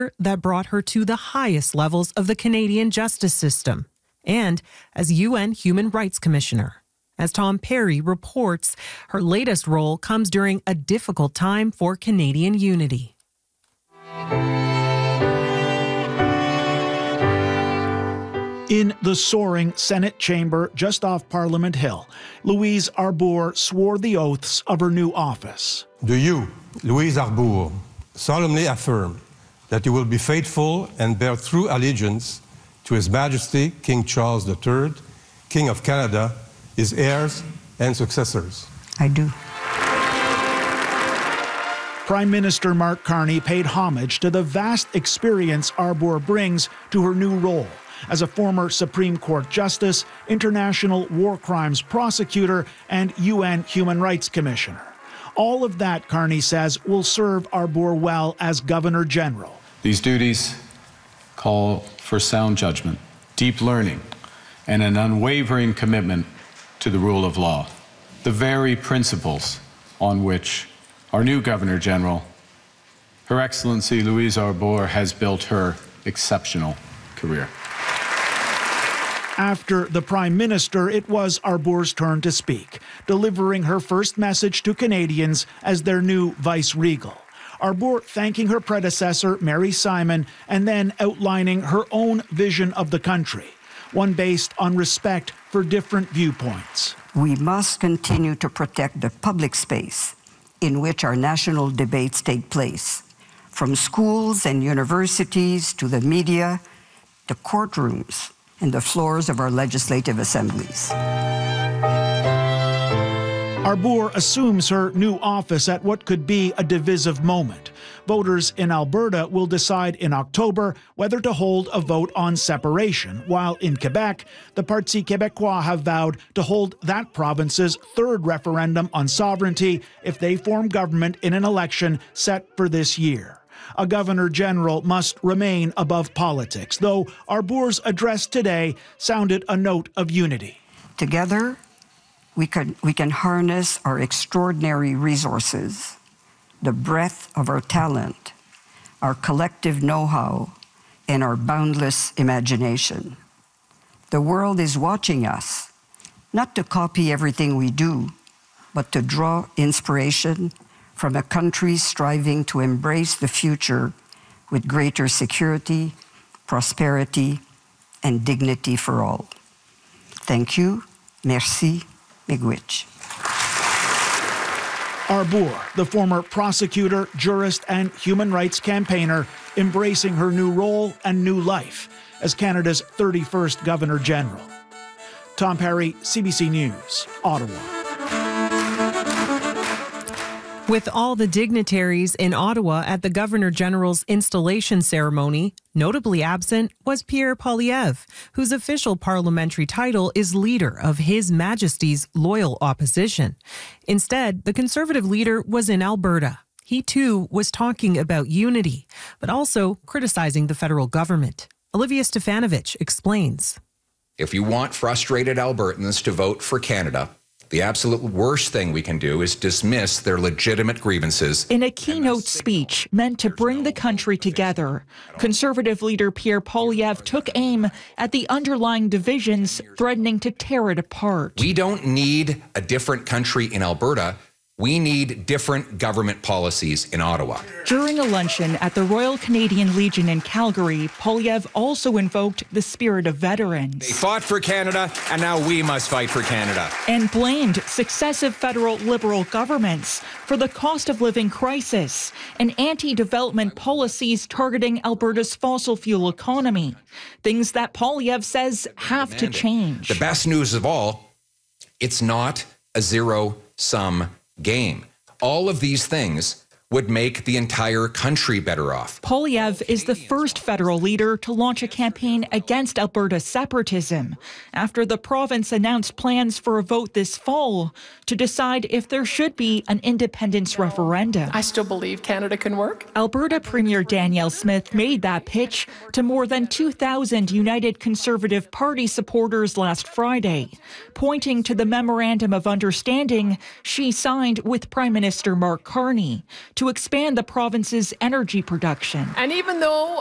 that brought her to the highest levels of the Canadian justice system, and as UN Human Rights Commissioner. As Tom Perry reports, her latest role comes during a difficult time for Canadian unity. In the soaring Senate chamber just off Parliament Hill, Louise Arbour swore the oaths of her new office. Do you, Louise Arbour, solemnly affirm that you will be faithful and bear true allegiance to His Majesty King Charles III, King of Canada, his heirs and successors? I do. Prime Minister Mark Carney paid homage to the vast experience Arbour brings to her new role as a former Supreme Court Justice, International War Crimes Prosecutor, and UN Human Rights Commissioner. All of that, Carney says, will serve Arbour well as Governor General. These duties call for sound judgment, deep learning, and an unwavering commitment to the rule of law, the very principles on which our new Governor General, Her Excellency Louise Arbour, has built her exceptional career. After the Prime Minister, it was Arbour's turn to speak, delivering her first message to Canadians as their new vice-regal. Arbour thanking her predecessor, Mary Simon, and then outlining her own vision of the country, one based on respect for different viewpoints. We must continue to protect the public space in which our national debates take place, from schools and universities to the media, the courtrooms, and the floors of our legislative assemblies. Arbour assumes her new office at what could be a divisive moment. Voters in Alberta will decide in October whether to hold a vote on separation, while in Quebec, the Parti Québécois have vowed to hold that province's third referendum on sovereignty if they form government in an election set for this year. A Governor General must remain above politics, though Arbour's address today sounded a note of unity. Together, we can harness our extraordinary resources, the breadth of our talent, our collective know-how, and our boundless imagination. The world is watching us, not to copy everything we do, but to draw inspiration from a country striving to embrace the future with greater security, prosperity, and dignity for all. Thank you. Merci. Miigwech. Arbour, the former prosecutor, jurist, and human rights campaigner, embracing her new role and new life as Canada's 31st Governor General. Tom Perry, CBC News, Ottawa. With all the dignitaries in Ottawa at the Governor General's installation ceremony, notably absent was Pierre Poilievre, whose official parliamentary title is Leader of His Majesty's Loyal Opposition. Instead, the Conservative leader was in Alberta. He too was talking about unity, but also criticizing the federal government. Olivia Stefanovich explains. If you want frustrated Albertans to vote for Canada, the absolute worst thing we can do is dismiss their legitimate grievances. In a keynote speech meant to bring the country together, Conservative leader Pierre Poilievre took aim at the underlying divisions threatening to tear it apart. We don't need a different country in Alberta. We need different government policies in Ottawa. During a luncheon at the Royal Canadian Legion in Calgary, Poilievre also invoked the spirit of veterans. They fought for Canada, and now we must fight for Canada. And blamed successive federal Liberal governments for the cost of living crisis and anti-development policies targeting Alberta's fossil fuel economy. Things that Poilievre says have to change. The best news of all, it's not a zero-sum game. All of these things would make the entire country better off. Poilievre is the first federal leader to launch a campaign against Alberta's separatism after the province announced plans for a vote this fall to decide if there should be an independence referendum. I still believe Canada can work. Alberta Premier Danielle Smith made that pitch to more than 2,000 United Conservative Party supporters last Friday, pointing to the Memorandum of Understanding she signed with Prime Minister Mark Carney to expand the province's energy production. And even though